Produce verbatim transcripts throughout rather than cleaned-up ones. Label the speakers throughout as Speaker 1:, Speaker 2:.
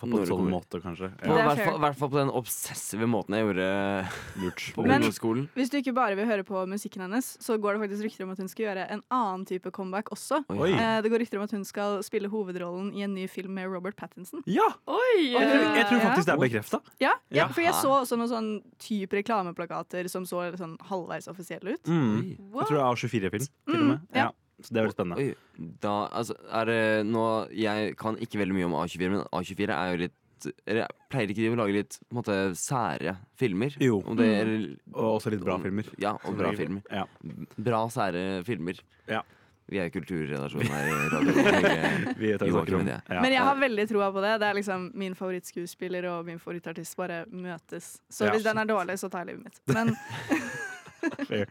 Speaker 1: På en sånn måte, kanskje.
Speaker 2: På hvert fall, hvert fall på den obsessive måten jeg gjorde
Speaker 1: Lurt.
Speaker 2: på
Speaker 3: Men-
Speaker 2: ungdomsskolen.
Speaker 3: Hvis du ikke bare vil høre på musikken hennes, så går det faktisk rykter om at hun skal gjøre en annen type comeback også.
Speaker 1: Oi.
Speaker 3: Eh, det går rykter om at hun skal spille hovedrollen i en ny film med Robert Pattinson.
Speaker 1: Ja!
Speaker 3: Oi!
Speaker 1: Jeg tror, jeg tror faktisk det er bekreftet.
Speaker 3: Ja, ja,
Speaker 1: Ja.
Speaker 3: for jeg så også noen sånn type reklameplakater som så sånn halvveis offisielle ut.
Speaker 1: Mm.
Speaker 2: Oi.
Speaker 1: Jeg tror det er A tjuefire-film, til og med.
Speaker 3: Mm, ja.
Speaker 1: Ja. Så det er veldig spennende.
Speaker 2: Oi, da, altså, er det nå Jeg kan ikke veldig mye om A tjuefire, men A tjuefire er jo litt eller, Pleier ikke de å lage litt på en måte sære filmer?
Speaker 1: Jo.
Speaker 2: Om det er,
Speaker 1: Og også litt bra filmer.
Speaker 2: Ja, og bra filmer.
Speaker 1: Ja.
Speaker 2: Bra, sære filmer.
Speaker 1: Ja.
Speaker 2: Vi er kulturredaksjonen her i radioen.
Speaker 1: Vi vet hva vi snakker om. Ja.
Speaker 3: Men jeg har veldig troa på det. Det er liksom min favorittskuespiller og min favorittartist bare møtes. Så
Speaker 1: Ja.
Speaker 3: hvis den er dårlig, så tar jeg livet mitt. Men
Speaker 1: Fair.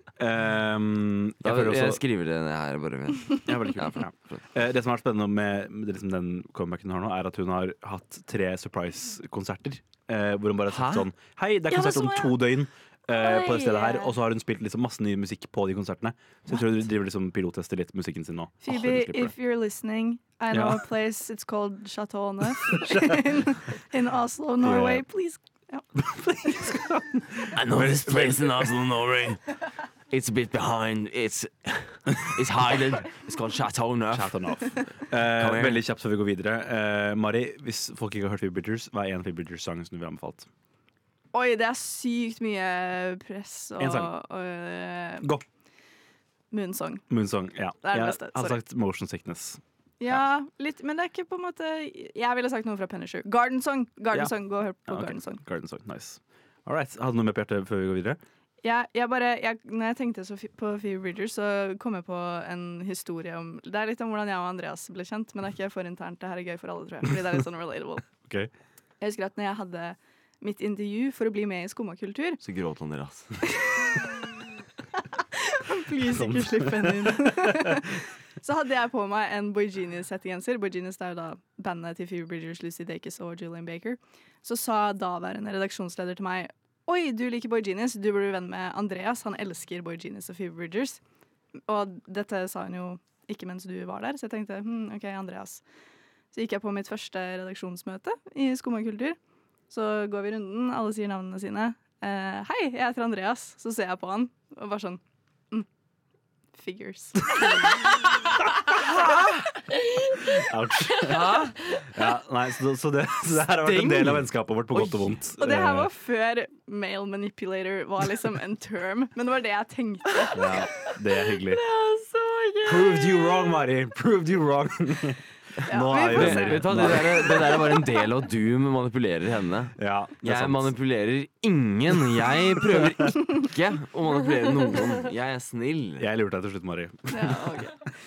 Speaker 1: Um,
Speaker 2: Da,
Speaker 1: jeg føler
Speaker 2: jeg
Speaker 1: også
Speaker 2: skriver det ned her, bare.
Speaker 1: ja, veldig kult.
Speaker 2: Ja,
Speaker 1: Ja. Eh, Det som har vært spennende med, med liksom den comebacken hun har nå, er at hun har hatt tre surprise-konserter. Eh, hvor hun bare har sagt
Speaker 2: Hæ?
Speaker 1: sånn Hei, det er
Speaker 3: Ja, det
Speaker 1: konsert om
Speaker 3: så jeg.
Speaker 1: to døgn eh, på det stedet her.
Speaker 3: Oi.
Speaker 1: Og så har hun spilt liksom masse ny musikk på de konsertene. Så jeg tror hun driver liksom pilottester litt musikken sin nå. Åh,
Speaker 3: Phoebe,
Speaker 1: jeg vil slippe
Speaker 3: if you're listening, I know
Speaker 1: Ja.
Speaker 3: a place, it's called Chateau Neuf in, in Oslo, Norway.
Speaker 1: Yeah.
Speaker 3: Please. Ja.
Speaker 2: I know this place in Oslo, Norway. It's a bit behind. It's, it's hidden. It's called Chateau Neuf.
Speaker 1: Chat on off. Eh,
Speaker 2: igjen.
Speaker 1: veldig kjapt før vi går videre. Eh, Mari, hvis folk ikke har hørt Phoebe Bridgers, hva er en Phoebe Bridgers-sang som du vil ha anbefalt?
Speaker 3: Oi, det er sykt mye press og,
Speaker 1: En sang.
Speaker 3: og uh,
Speaker 1: Gå!
Speaker 3: Moonsong.
Speaker 1: Moonsong. Ja.
Speaker 3: Det er det
Speaker 1: Jeg
Speaker 3: beste,
Speaker 1: har
Speaker 3: sorry.
Speaker 1: sagt Motion Sickness.
Speaker 3: Ja, litt, men det er ikke på en måte Jeg ville sagt noe fra Punisher. Garden Song. Garden
Speaker 1: Ja.
Speaker 3: Song, Gå og hør på
Speaker 1: Ja, ok.
Speaker 3: Garden Song.
Speaker 1: Garden Song, nice. All right. Hadde du noe mer på hjertet før vi går videre?
Speaker 3: Jeg, jeg bare, jeg, når jeg tenkte så fi- på Phoebe Bridgers, så kom jeg på en historie om Det er litt om hvordan jeg og Andreas ble kjent, men det er ikke for internt. Det her er gøy for alle, tror jeg. Fordi det er litt sånn relatable.
Speaker 1: Ok.
Speaker 3: Jeg husker at når jeg hadde mitt intervju for å bli med i Skumma kultur
Speaker 2: Så gråt han deres.
Speaker 3: Please, ikke slipp henne inn. Så hadde jeg på meg en Boy Genius-hettegenser. Boy Genius er jo da bandet til Phoebe Bridgers, Lucy Dacus og Julian Baker. Så sa daværende redaksjonsleder til meg Oi, du liker Boy Genius, du burde bli venn med Andreas. Han elsker Boy Genius og Phoebe Bridgers. Og dette sa hun jo ikke mens du var der, så jeg tenkte hm, OK, Andreas. Så gikk jeg på mitt første redaksjonsmøte i Skumma kultur. Så går vi runden, alle sier navnene sine. Eh, Hei, jeg heter Andreas. Så ser jeg på han og bare sånn mm, Figures.
Speaker 1: Ouch. Ja, nei, så, så, det, så det her har vært en del av vennskapet vårt på godt og vondt.
Speaker 3: Og det her var
Speaker 1: Eh,
Speaker 3: før male manipulator var liksom en term. Men det var det jeg tenkte.
Speaker 1: ja, det er hyggelig.
Speaker 3: Det var så gøy!
Speaker 1: Proved you wrong, Mari. Proved you wrong.
Speaker 3: Ja,
Speaker 1: Nå
Speaker 3: vi
Speaker 1: er
Speaker 3: får
Speaker 1: vi
Speaker 3: se.
Speaker 1: venner.
Speaker 2: Vet du hva, det, der, det der er bare en del av du manipulerer henne.
Speaker 1: Ja, det er
Speaker 2: Jeg
Speaker 1: sant.
Speaker 2: manipulerer ingen. Jeg prøver ikke å manipulere noen. Jeg er snill.
Speaker 1: Jeg lurte deg til slutt, Mari.
Speaker 3: Ja, ok.